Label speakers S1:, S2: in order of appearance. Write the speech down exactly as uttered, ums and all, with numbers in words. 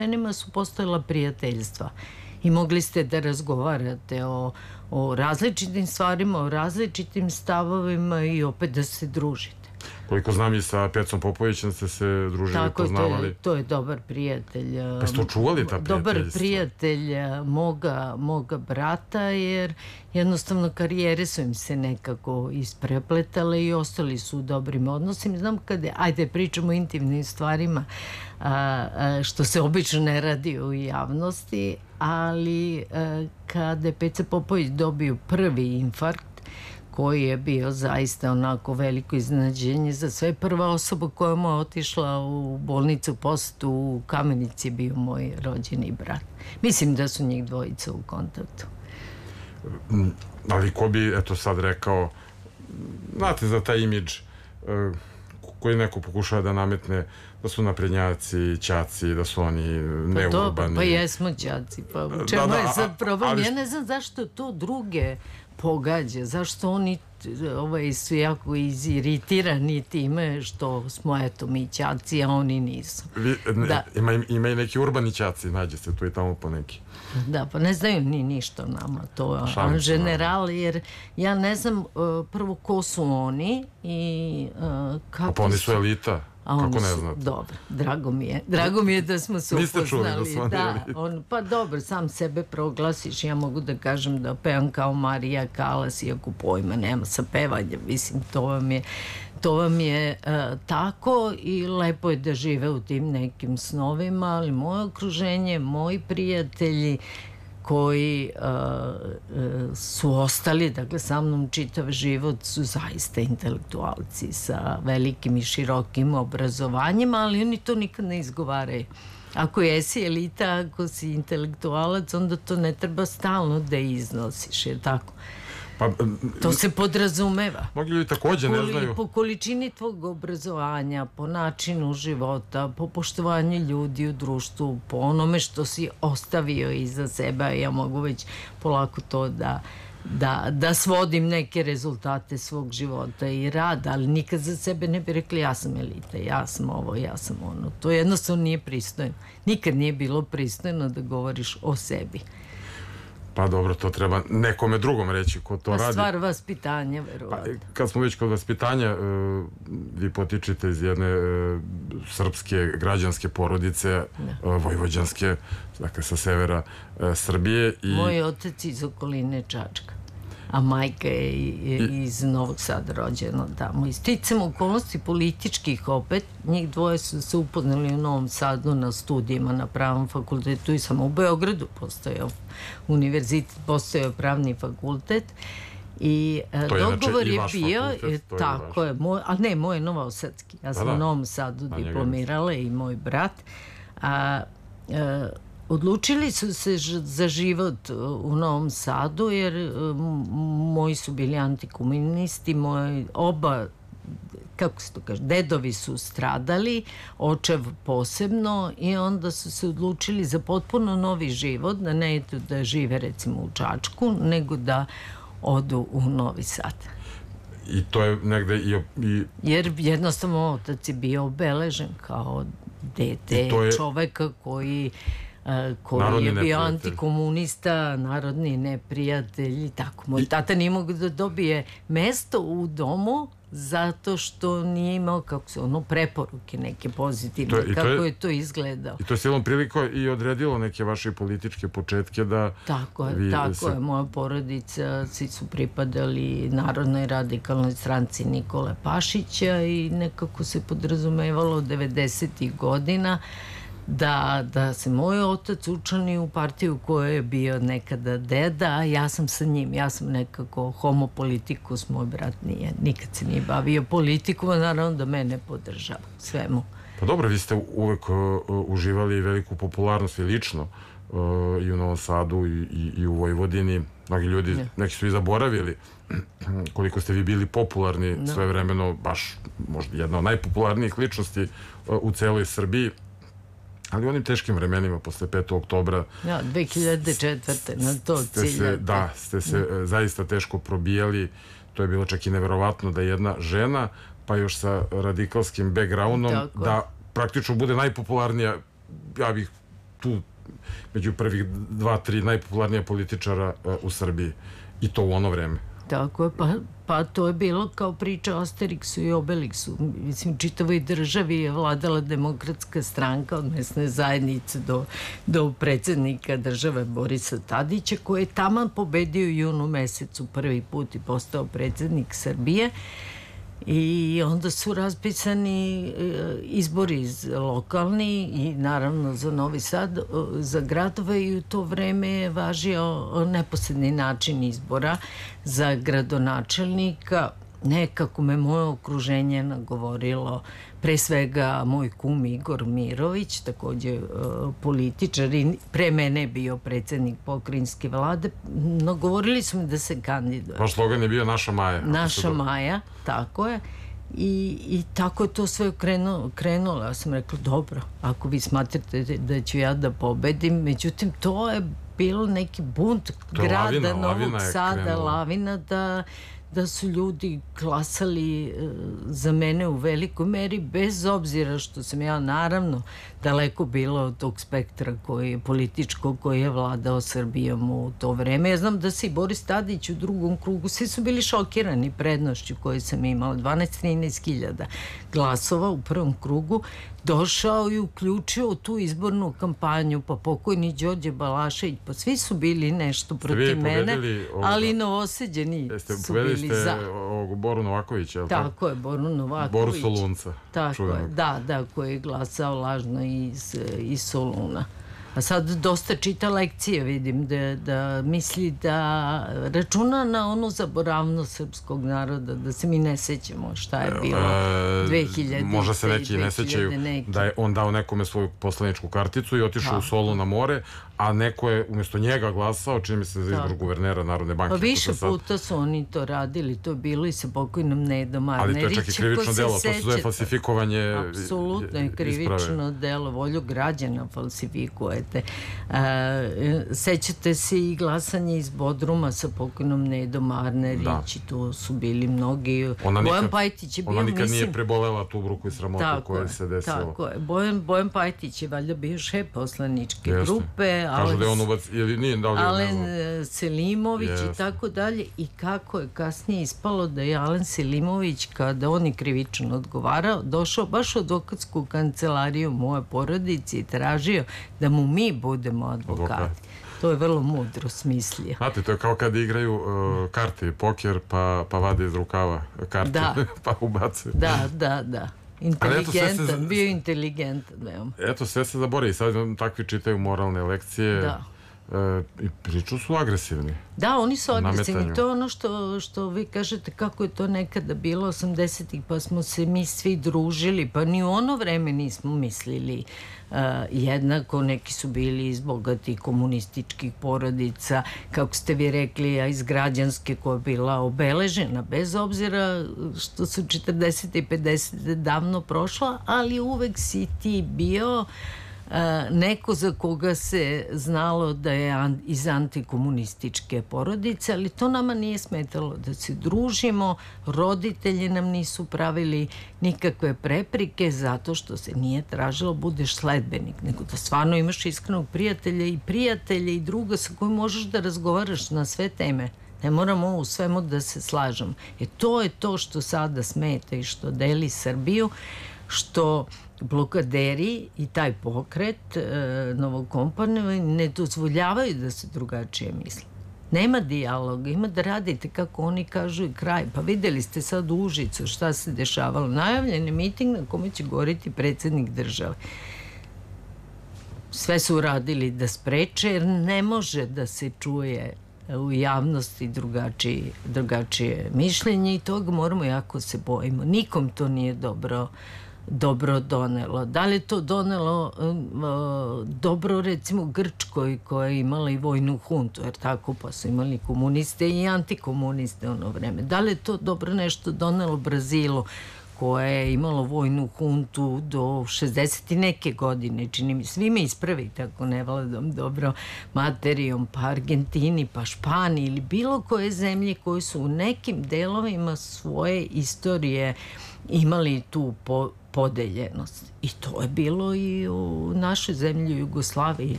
S1: vremenima su postojala prijateljstva i mogli ste da razgovarate o, o različitim stvarima, o različitim stavovima i opet da se družite.
S2: Koliko znam i sa Pecom Popovićem ste se družili,
S1: tako,
S2: poznavali.
S1: To je, to je dobar prijatelj.
S2: Pa ste očuvali ta prijateljstva?
S1: Dobar prijatelj moga, moga brata, jer jednostavno karijere su im se nekako isprepletale i ostali su u dobrim odnosima. Znam kada, ajde pričamo o intimnim stvarima, a, a, što se obično ne radi u javnosti, ali a, kada je Peca Popović dobio prvi infarkt, koji je bio zaista onako veliko iznenađenje za sve. Prva osoba koja mu je otišla u bolnicu posetu u Kamenici je bio moj rođeni brat. Mislim da su njih dvojica u kontaktu.
S2: Ali ko bi, eto sad rekao, znate za taj imidž koji neko pokušava da nametne, da su naprednjaci, ćaci, da su oni neurbani. Pa dobro,
S1: pa jesmo ćaci, pa u čemu je sad problem? Ja ne znam zašto to druge pogađa, zašto oni ovaj, su jako iziritirani time što smo, eto, mi ćaci, a oni nisu.
S2: Vi, ne, da. ima, ima i neki urbani ćaci, nađe se tu i tamo po neki.
S1: Da, pa ne znaju ni ništa nama, to je on general, jer ja ne znam uh, prvo ko su oni i uh, kako
S2: pa oni su elita.
S1: A
S2: kako ne znate?
S1: Dobro, drago mi je. Drago mi je da smo se
S2: upoznali. Niste čuli da su oni
S1: da, on, pa dobro, sam sebe proglasiš. Ja mogu da kažem da pevam kao Marija Kalas, iako pojma nema sa pevanjem. Mislim, to vam je, to vam je uh, tako i lepo je da žive u tim nekim snovima, ali moje okruženje, moji prijatelji koji uh, uh, su ostali, dakle, sa mnom čitav život, su zaista intelektualci sa velikim i širokim obrazovanjima, ali oni to nikad ne izgovaraju. Ako jesi elita, ako si intelektualac, onda to ne treba stalno da iznosiš, je tako?
S2: Pa,
S1: to se podrazumeva.
S2: Mnogi ljudi takođe ne znaju.
S1: Po količini tvog obrazovanja, po načinu života, po poštovanju ljudi u društvu, po onome što si ostavio iza sebe, ja mogu već polako to da, da, da svodim neke rezultate svog života i rada, ali nikad za sebe ne bi rekli ja sam elita, ja sam ovo, ja sam ono. To jednostavno nije pristojno. Nikad nije bilo pristojno da govoriš o sebi.
S2: Pa dobro, to treba nekome drugom reći ko to
S1: pa
S2: radi.
S1: Stvar vaspitanja, verovatno.
S2: Pa, kad smo već kod vaspitanja, uh, vi potičete iz jedne uh, srpske građanske porodice, uh, vojvođanske, dakle sa severa uh, Srbije. I...
S1: Moj otac iz okoline Čačka, a majka je I... iz Novog Sada rođena tamo. I sticam okolnosti političkih opet, njih dvoje su se upoznali u Novom Sadu na studijima na pravnom fakultetu i samo u Beogradu postojao univerzitet, postojao pravni fakultet i
S2: to je
S1: dogovor je, je bio,
S2: fakultet,
S1: je, tako je, moj, ali ne, moj je Novosadski, ja sam da, da. u Novom Sadu a diplomirala i moj brat, a, a odlučili su se za život u Novom Sadu jer moji su bili antikomunisti, moji oba, kako se to kaže, dedovi su stradali, očev posebno i onda su se odlučili za potpuno novi život, da ne idu da žive recimo u Čačku, nego da odu u Novi Sad.
S2: I to je negde i... i...
S1: Jer jednostavno otac je bio obeležen kao dete je... čoveka koji... Uh, koji narodni je bio neprijatelj. Antikomunista, narodni neprijatelj i tako. Moj I... tata nije mogu da dobije mesto u domu zato što nije imao kako se ono preporuke neke pozitivne, to je, kako je, je to izgledao.
S2: I to je silom priliko i odredilo neke vaše političke početke da...
S1: Tako je, vi, tako se... je. Moja porodica, svi su pripadali Narodnoj radikalnoj stranci Nikole Pašića i nekako se podrazumevalo devedesetih godina Da, da se moj otac učlani u partiju koja je bio nekada deda, a ja sam sa njim. Ja sam nekako homopolitikus, moj brat nije. Nikad se nije bavio politikom, a naravno da mene podržava svemu.
S2: Pa dobro, vi ste uvek uh, uživali veliku popularnost i lično uh, i u Novom Sadu i, i, i u Vojvodini. Mnogi ljudi, ne. neki su i zaboravili koliko ste vi bili popularni no. sve vremeno, baš možda jedna od najpopularnijih ličnosti uh, u celoj Srbiji. Ali u onim teškim vremenima, posle petog oktobra...
S1: Ja, dve hiljade četvrte na to ciljate.
S2: Da, ste se mm. zaista teško probijali. To je bilo čak i neverovatno da jedna žena, pa još sa radikalskim backgroundom, da praktično bude najpopularnija, ja bih tu među prvih dva, tri najpopularnija političara u Srbiji. I to u ono vreme.
S1: Tako je, pa, pa to je bilo kao priča o Asteriksu i Obelixu. Mislim, čitavoj državi je vladala Demokratska stranka od mesne zajednice do, do predsjednika države Borisa Tadića, koji je taman pobedio u junu mesecu prvi put i postao predsjednik Srbije. I onda su raspisani izbori lokalni i naravno za Novi Sad, za gradove, i u to vreme je važio neposredni način izbora za gradonačelnika. Nekako me moje okruženje nagovorilo, pre svega moj kum Igor Mirović, takođe političar i pre mene bio predsjednik pokrajinske vlade, nagovorili su mi da se kandiduje.
S2: Vaš slogan je bio Naša Maja.
S1: Naša Maja, tako je. I, i tako je to sve krenulo, krenulo. Ja sam rekla, dobro, ako vi smatrate da ću ja da pobedim, međutim, to je bilo neki bunt grada
S2: lavina,
S1: Novog
S2: lavina
S1: Sada,
S2: krenula.
S1: lavina da da su ljudi glasali za mene u velikoj meri, bez obzira što sam ja naravno daleko bila od tog spektra koji je političko, koji je vladao Srbijom u to vreme. Ja znam da se i Boris Tadić u drugom krugu, svi su bili šokirani prednošću koju sam imala, dvanaest do trinaest hiljada glasova u prvom krugu, došao i uključio tu izbornu kampanju, pa pokojni Đorđe Balašević, pa svi su bili nešto protiv mene, ali Novoseđani su bili za.
S2: Ste ovog Boru Novakovića, je li tako?
S1: Tako je, Boru Novaković.
S2: Boru Solunca.
S1: Tako je, da, da, koji je glasao lažno iz, iz Soluna. A sad dosta čita lekcije, vidim, da, da misli da računa na onu zaboravnost srpskog naroda, da se mi ne sećamo šta je bilo dve hiljade.
S2: Možda se neki ne sećaju da je on dao nekome svoju poslaničku karticu i otišao u Solu na more, a neko je umjesto njega glasao, čini mi se, za izbor guvernera Narodne banke.
S1: Pa više puta su oni to radili, to je bilo i sa pokojnom Nedom Arnerić.
S2: Ali to je čak i krivično delo, to se zove falsifikovanje.
S1: Apsolutno je krivično delo, volju građana falsifikujete. Sećate se i glasanje iz Bodruma sa pokojnom Nedom Arnerić, i to su bili mnogi. Bojan Pajtić je bio,
S2: ona nikad nije prebolela tu bruku i sramotu koja se desila.
S1: Tako je, Bojan Pajtić je valjda bio šef poslaničke grupe,
S2: kažu da je on ubac, ili nije, da li je,
S1: Alen Selimović i tako dalje. I kako je kasnije ispalo da je Alen Selimović, kada on je krivično odgovarao, došao baš u advokatsku kancelariju moje porodice i tražio da mu mi budemo advokati. To je vrlo mudro smislio.
S2: Znate, to je kao kad igraju uh, karte, poker, pa, pa vade iz rukava karte, pa ubacuju.
S1: Da, da, da. Inteligentan, bio inteligentan, veoma.
S2: Eto, sve se zaboravi. Sad takvi čitaju moralne lekcije.
S1: Da.
S2: I priču su agresivni.
S1: Da, oni su agresivni. To je ono što, što vi kažete kako je to nekada bilo osamdesetih, pa smo se mi svi družili, pa ni u ono vreme nismo mislili uh, jednako. Neki su bili iz bogatih komunističkih porodica, kako ste vi rekli, a iz građanske koja je bila obeležena, bez obzira što su četrdesete i pedesete davno prošla, ali uvek si ti bio neko za koga se znalo da je iz antikomunističke porodice, ali to nama nije smetalo da se družimo. Roditelji nam nisu pravili nikakve prepreke zato što se nije tražilo budeš sledbenik, nego da stvarno imaš iskrenog prijatelja i prijatelja i druga sa kojim možeš da razgovaraš na sve teme. Ne moramo u svemu da se slažemo. E to je to što sada smeta i što deli Srbiju, što blokaderi i taj pokret e, novokomponovani ne dozvoljavaju da se drugačije misli. Nema dijaloga, ima da radite kako oni kažu i kraj. Pa videli ste sad u Užicu šta se dešavalo. Najavljen je miting na kome će govoriti predsjednik države. Sve su uradili da spreče, jer ne može da se čuje u javnosti drugačije, drugačije mišljenje i toga moramo jako se bojimo. Nikom to nije dobro dobro donelo. Da li je to donelo uh, dobro recimo Grčkoj koja je imala i vojnu huntu, jer tako pa su imali komuniste i antikomuniste ono vreme. Da li je to dobro nešto donelo Brazilu koja je imalo vojnu huntu do šezdeset i neke godine, čini mi svi me ispravite ako ne vladam dobro materijom, pa Argentini, pa Španiji ili bilo koje zemlje koje su u nekim delovima svoje istorije imali tu po, podeljenost. I to je bilo i u našoj zemlji, Jugoslaviji.